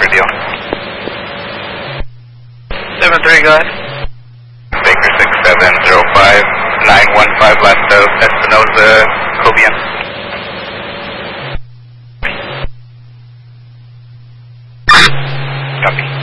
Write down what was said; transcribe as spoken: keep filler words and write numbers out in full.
for deal. seven three, go ahead. Baker six seven zero five nine one five, last of Espinosa, Cobian. Copy.